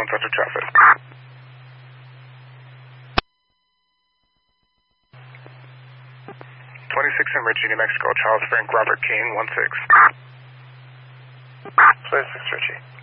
in touch with traffic. 26 in Ritchie, New Mexico, Charles Frank Robert King, 16. 26 Ritchie.